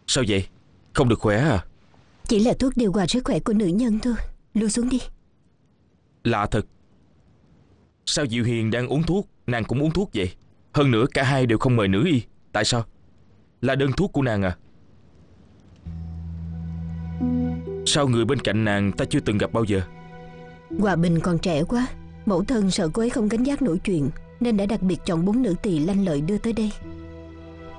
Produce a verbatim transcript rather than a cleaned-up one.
Sao vậy? Không được khỏe à? Chỉ là thuốc điều hòa sức khỏe của nữ nhân thôi. Lui xuống đi. Lạ thật. Sao Diệu Hiền đang uống thuốc, nàng cũng uống thuốc vậy? Hơn nữa cả hai đều không mời nữ y. Tại sao? Là đơn thuốc của nàng à? Sao người bên cạnh nàng ta chưa từng gặp bao giờ? Hòa Bình còn trẻ quá, mẫu thân sợ cô ấy không gánh vác nổi chuyện, nên đã đặc biệt chọn bốn nữ tỳ lanh lợi đưa tới đây.